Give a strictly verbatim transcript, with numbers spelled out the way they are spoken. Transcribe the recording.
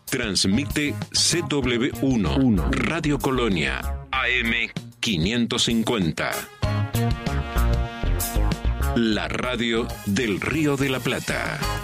Transmite C W uno, Radio Colonia, A M quinientos cincuenta. La radio del Río de la Plata.